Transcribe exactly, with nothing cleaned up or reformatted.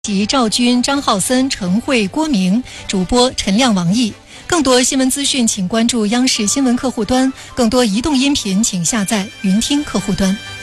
及赵军、张浩森、陈慧、郭明，主播陈亮、王毅。更多新闻资讯，请关注央视新闻客户端；更多移动音频，请下载云听客户端。